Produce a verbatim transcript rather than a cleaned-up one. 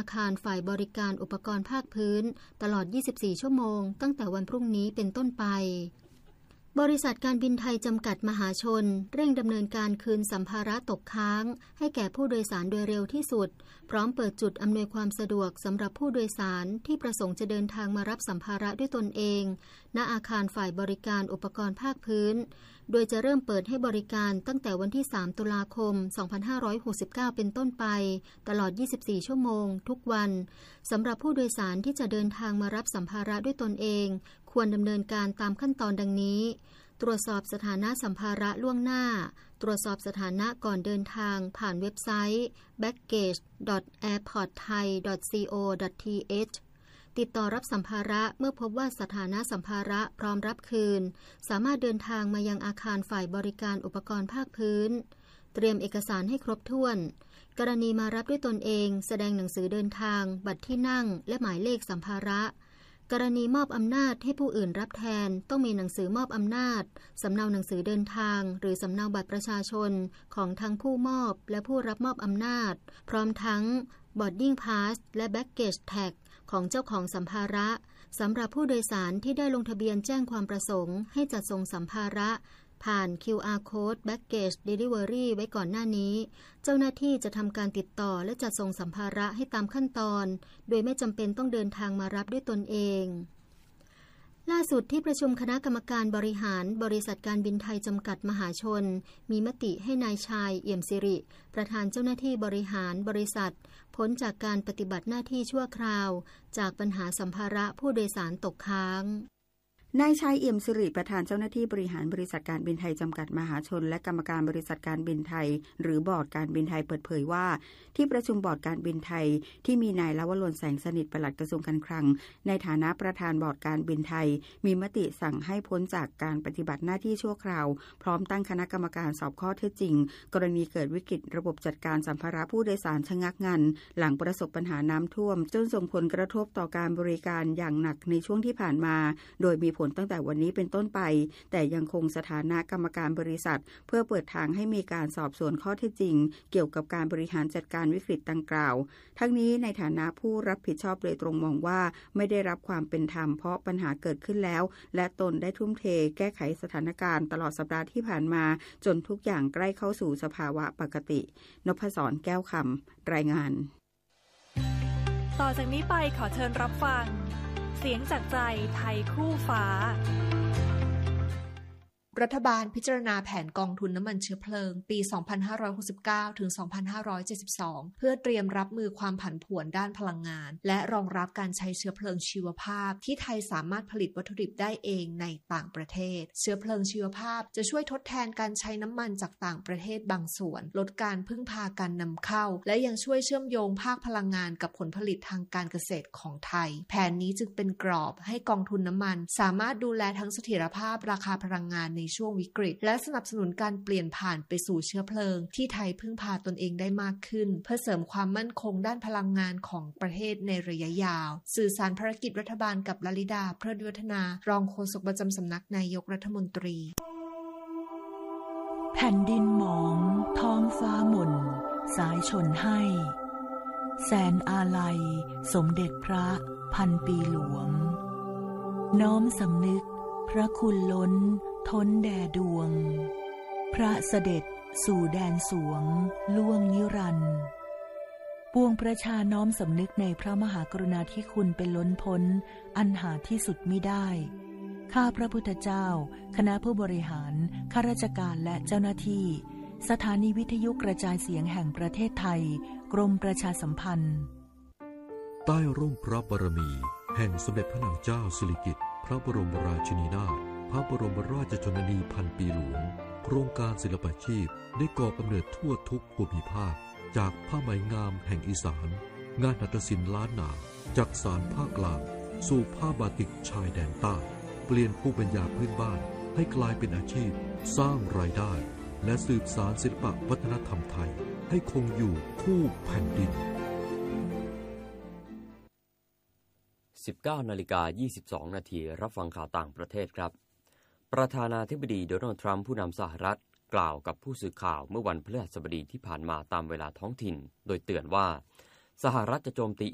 คารฝ่ายบริการอุปกรณ์ภาคพื้นตลอดยี่สิบสี่ชั่วโมงตั้งแต่วันพรุ่งนี้เป็นต้นไปบริษัทการบินไทยจำกัดมหาชนเร่งดำเนินการคืนสัมภาระตกค้างให้แก่ผู้โดยสารโดยเร็วที่สุดพร้อมเปิดจุดอำนวยความสะดวกสำหรับผู้โดยสารที่ประสงค์จะเดินทางมารับสัมภาระด้วยตนเองณอาคารฝ่ายบริการอุปกรณ์ภาคพื้นโดยจะเริ่มเปิดให้บริการตั้งแต่วันที่สามตุลาคมสองพันห้าร้อยหกสิบเก้าเป็นต้นไปตลอดยี่สิบสี่ชั่วโมงทุกวันสำหรับผู้โดยสารที่จะเดินทางมารับสัมภาระด้วยตนเองควรดำเนินการตามขั้นตอนดังนี้ตรวจสอบสถานะสัมภาระล่วงหน้าตรวจสอบสถานะก่อนเดินทางผ่านเว็บไซต์ แบ็กเกจ ดอท แอร์พอร์ตไทย ดอท ซี โอ ดอท ที เอช ติดต่อรับสัมภาระเมื่อพบว่าสถานะสัมภาระพร้อมรับคืนสามารถเดินทางมายังอาคารฝ่ายบริการอุปกรณ์ภาคพื้นเตรียมเอกสารให้ครบถ้วนกรณีมารับด้วยตนเองแสดงหนังสือเดินทางบัตรที่นั่งและหมายเลขสัมภาระกรณีมอบอำนาจให้ผู้อื่นรับแทนต้องมีหนังสือมอบอำนาจสำเนาหนังสือเดินทางหรือสำเนาบัตรประชาชนของทั้งผู้มอบและผู้รับมอบอำนาจพร้อมทั้ง boarding pass และ baggage tag ของเจ้าของสัมภาระสำหรับผู้โดยสารที่ได้ลงทะเบียนแจ้งความประสงค์ให้จัดส่งสัมภาระผ่าน คิว อาร์ Code Baggage Delivery ไว้ก่อนหน้านี้เจ้าหน้าที่จะทำการติดต่อและจัดส่งสัมภาระให้ตามขั้นตอนโดยไม่จำเป็นต้องเดินทางมารับด้วยตนเองล่าสุดที่ประชุมคณะกรรมการบริหารบริษัทการบินไทยจำกัดมหาชนมีมติให้นายชายเอี่ยมสิริประธานเจ้าหน้าที่บริหารบริษัทพ้นจากการปฏิบัติหน้าที่ชั่วคราวจากปัญหาสัมภาระผู้โดยสารตกค้างนายชัยเอี่ยมสิริประธานเจ้าหน้าที่บริหารบริษัทการบินไทยจำกัดมหาชนและกรรมการบริษัทการบินไทยหรือบอร์ดการบินไทยเปิดเผยว่าที่ประชุมบอร์ดการบินไทยที่มีนายลวรนแสงสนิทปลัดกระทรวงการคลังในฐานะประธานบอร์ดการบินไทยมีมติสั่งให้พ้นจากการปฏิบัติหน้าที่ชั่วคราวพร้อมตั้งคณะกรรมการสอบข้อเท็จจริงกรณีเกิดวิกฤตระบบจัดการสัมภาระผู้โดยสารชะงักงันหลังประสบปัญหาน้ำท่วมจนส่งผลกระทบต่อการบริการอย่างหนักในช่วงที่ผ่านมาโดยมีผลตั้งแต่วันนี้เป็นต้นไปแต่ยังคงสถานะกรรมการบริษัทเพื่อเปิดทางให้มีการสอบสวนข้อเท็จจริงเกี่ยวกับการบริหารจัดการวิกฤตดังกล่าวทั้งนี้ในฐานะผู้รับผิดชอบโดยตรงมองว่าไม่ได้รับความเป็นธรรมเพราะปัญหาเกิดขึ้นแล้วและตนได้ทุ่มเทแก้ไขสถานการณ์ตลอดสัปดาห์ที่ผ่านมาจนทุกอย่างใกล้เข้าสู่สภาวะปกตินพศรแก้วคำรายงานต่อจากนี้ไปขอเชิญรับฟังเสียงจากใจไทยคู่ฟ้ารัฐบาลพิจารณาแผนกองทุนน้ำมันเชื้อเพลิงปี สองพันห้าร้อยหกสิบเก้า ถึง สองพันห้าร้อยเจ็ดสิบสอง เพื่อเตรียมรับมือความผันผวนด้านพลังงานและรองรับการใช้เชื้อเพลิงชีวภาพที่ไทยสามารถผลิตวัตถุดิบได้เองในต่างประเทศเชื้อเพลิงชีวภาพจะช่วยทดแทนการใช้น้ำมันจากต่างประเทศบางส่วนลดการพึ่งพาการนำเข้าและยังช่วยเชื่อมโยงภาคพลังงานกับผลผลิตทางการเกษตรของไทยแผนนี้จึงเป็นกรอบให้กองทุนน้ำมันสามารถดูแลทั้งเสถียรภาพราคาพลังงานในช่วงวิกฤตและสนับสนุนการเปลี่ยนผ่านไปสู่เชื้อเพลิงที่ไทยพึ่งพาตนเองได้มากขึ้นเพื่อเสริมความมั่นคงด้านพลังงานของประเทศในระยะยาวสื่อสารภารกิจรัฐบาลกับลลิดาเพลิดวิวัฒนารองโฆษกประจำสำนักนายกรัฐมนตรีแผ่นดินหมองท้องฟ้าหม่นสายชนให้แสนอาลัยสมเด็จพระพันปีหลวงน้อมสำนึกพระคุณล้นท้นแด่ดวงพระเสด็จสู่แดนสวงล่วงนิรันดร์ปวงประชาน้อมสำนึกในพระมหากรุณาธิคุณเป็นล้นพ้นอันหาที่สุดมิได้ข้าพระพุทธเจ้าคณะผู้บริหารข้าราชการและเจ้าหน้าที่สถานีวิทยุกระจายเสียงแห่งประเทศไทยกรมประชาสัมพันธ์ใต้ร่มพระบารมีแห่งสมเด็จพระนางเจ้าสิริกิติ์พระบรมราชินีนาถพระบรมราชชนนีพันปีหลวงโครงการศิลปาชีพได้ก่อกำเนิดทั่วทุกภูมิภาคจากผ้าไหมงามแห่งอีสานงานหัตถศิลป์ล้านนาจากสารภาคกลางสู่ผ้าบาติกชายแดนใต้เปลี่ยนภูมิปัญญาพื้นบ้านให้กลายเป็นอาชีพสร้างรายได้และสืบสานศิลปวัฒนธรรมไทยให้คงอยู่คู่แผ่นดินสิบเก้านาฬิกายี่สิบสองนาทีรับฟังข่าวต่างประเทศครับประธานาธิบดีโดนัลด์ทรัมป์ผู้นำสหรัฐกล่าวกับผู้สื่อข่าวเมื่อวันพฤหัสบดีที่ผ่านมาตามเวลาท้องถิ่นโดยเตือนว่าสหรัฐจะโจมตี